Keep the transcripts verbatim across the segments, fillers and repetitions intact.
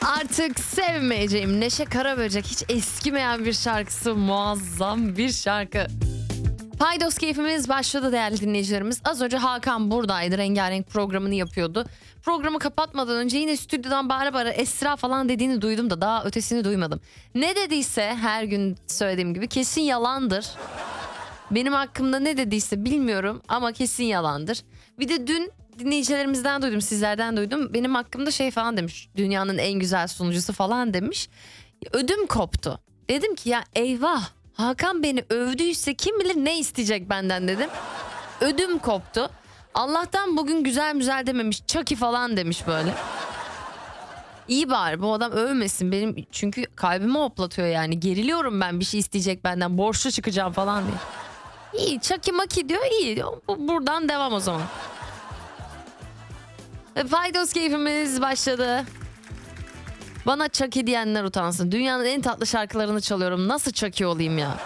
Artık sevmeyeceğim Neşe Karaböcek, hiç eskimeyen bir şarkısı, muazzam bir şarkı. Paydos keyfimiz başladı değerli dinleyicilerimiz. Az önce Hakan buradaydı, rengarenk programını yapıyordu. Programı kapatmadan önce yine stüdyodan bağıra bağıra Esra falan dediğini duydum da daha ötesini duymadım. Ne dediyse her gün söylediğim gibi kesin yalandır. Benim hakkımda ne dediyse bilmiyorum ama kesin yalandır. Bir de dün dinleyicilerimizden duydum, sizlerden duydum. Benim hakkımda şey falan demiş. Dünyanın en güzel sunucusu falan demiş. Ödüm koptu. Dedim ki ya eyvah, Hakan beni övdüyse kim bilir ne isteyecek benden dedim. Ödüm koptu. Allah'tan bugün güzel müzel dememiş. Chucky falan demiş böyle. İyi bari bu adam övmesin benim, çünkü kalbimi hoplatıyor yani. Geriliyorum ben, bir şey isteyecek benden, borçlu çıkacağım falan diye. İyi, Chucky Maki diyor, iyi. Buradan devam o zaman. Paydos keyfimiz başladı. Bana Chucky diyenler utansın. Dünyanın en tatlı şarkılarını çalıyorum. Nasıl Chucky olayım ya?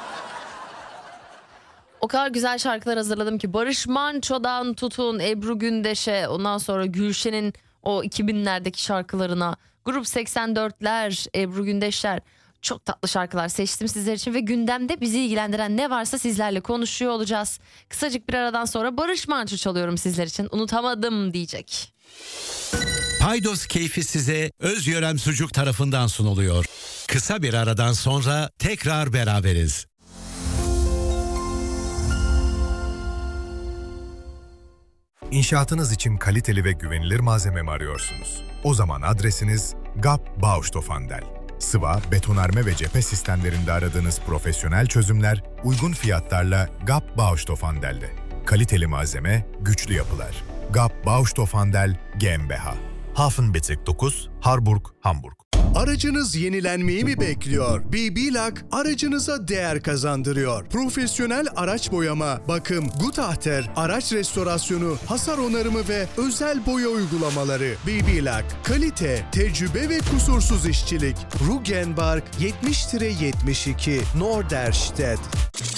O kadar güzel şarkılar hazırladım ki. Barış Manço'dan tutun Ebru Gündeş'e, ondan sonra Gülşen'in o iki binlerdeki şarkılarına, Grup seksen dörtler, Ebru Gündeşler. Çok tatlı şarkılar seçtim sizler için ve gündemde bizi ilgilendiren ne varsa sizlerle konuşuyor olacağız. Kısacık bir aradan sonra Barış Manço çalıyorum sizler için. Unutamadım diyecek. Paydos keyfi size Özyörem Sucuk tarafından sunuluyor. Kısa bir aradan sonra tekrar beraberiz. İnşaatınız için kaliteli ve güvenilir malzeme mi arıyorsunuz? O zaman adresiniz G A P Baustoffhandel. Sıva, betonarme ve cephe sistemlerinde aradığınız profesyonel çözümler uygun fiyatlarla G A P Baustoffhandel'de. Kaliteli malzeme, güçlü yapılar. G A P Baustoffhandel GmbH. Hafenbezirk dokuz, Harburg, Hamburg. Aracınız yenilenmeyi mi bekliyor? B B Lak aracınıza değer kazandırıyor. Profesyonel araç boyama, bakım, Gutachter, araç restorasyonu, hasar onarımı ve özel boya uygulamaları. B B Lak, kalite, tecrübe ve kusursuz işçilik. Rugenbark yetmiş yetmiş iki Norderstedt.